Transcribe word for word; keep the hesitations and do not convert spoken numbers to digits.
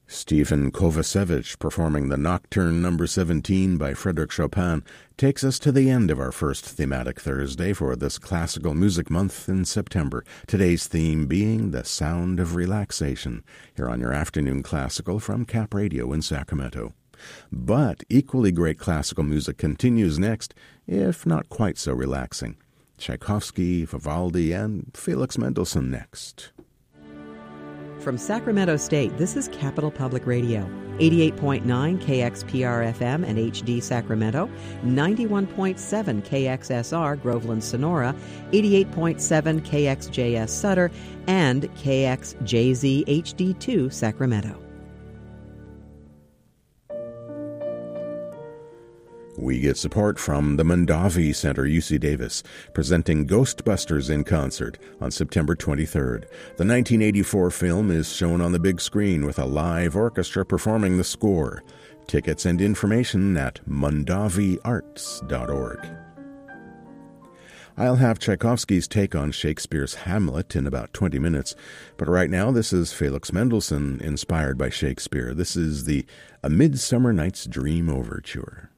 Stephen Kovacevic performing the Nocturne number seventeen by Frédéric Chopin takes us to the end of our first thematic Thursday for this classical music month in September. Today's theme being the sound of relaxation, here on your afternoon classical from Cap Radio in Sacramento. But equally great classical music continues next, if not quite so relaxing. Tchaikovsky, Vivaldi, and Felix Mendelssohn next. From Sacramento State, this is Capital Public Radio, eighty-eight point nine K X P R F M and H D Sacramento, ninety-one point seven K X S R Groveland Sonora, eighty-eight point seven K X J S Sutter, and K X J Z H D two Sacramento. We get support from the Mondavi Center, U C Davis, presenting Ghostbusters in concert on September twenty-third. The nineteen eighty-four film is shown on the big screen with a live orchestra performing the score. Tickets and information at mondavi arts dot org. I'll have Tchaikovsky's take on Shakespeare's Hamlet in about twenty minutes, but right now this is Felix Mendelssohn inspired by Shakespeare. This is the A Midsummer Night's Dream Overture.